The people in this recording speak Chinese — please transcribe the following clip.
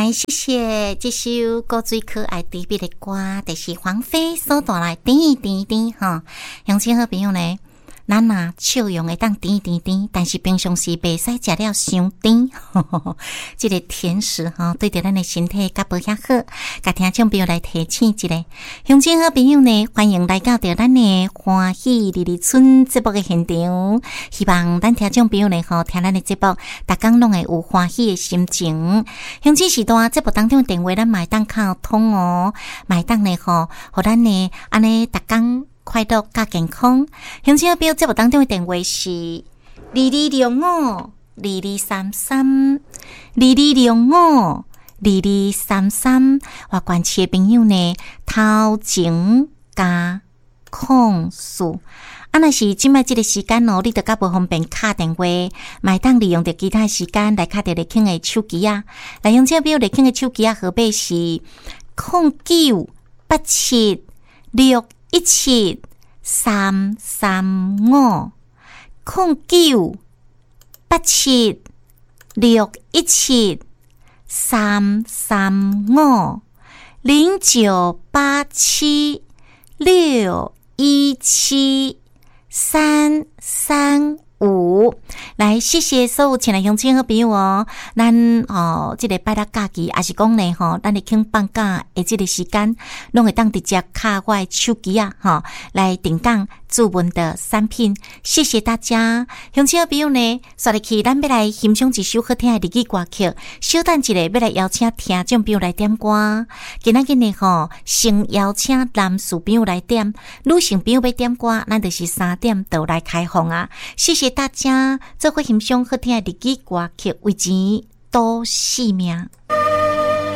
来，谢谢这首歌最可爱特别的歌，就是黄飞所带来甜甜甜哈。乡亲好朋友呢，咱若笑容会当甜甜甜，但是平常时袂使食了伤甜，这个甜食哈，对着咱的身体较无遐好。甲听众朋友来提醒一下，乡亲好朋友呢，欢迎来到着咱的欢喜日日村节目的现场。希望咱听众朋友呢，听咱的节目，逐工拢会有欢喜的心情。乡亲时段节目当中电话，咱嘛会当靠通哦，嘛会当呢互咱呢安尼逐工快乐加健康。乡亲朋友节目当中的电话是226522352235我关切的朋友呢，头前加控诉。若是即摆即个时间哦，你就较无方便敲电话，嘛当利用着其他的时间来敲着立庆的手机啊。来用这表立庆的手机啊，号码是0987617335 0987617335 0987617335来，谢谢所有亲爱乡亲好朋友哦。咱这个拜六假期，也是讲呢咱的庆放假的这个时间，拢会当直接卡我的手机啊来订购驻文的产品。谢谢大家，乡亲好朋友呢，刷入去咱要来欣赏一首好听的日语歌曲。稍等一下，要来邀请听众朋友来点歌。今仔日呢先邀请男士朋友来点，女性朋友要点歌，咱就是3点就来开放啊。谢谢大家，做伙欣赏好听的日语歌曲，为钱多性命。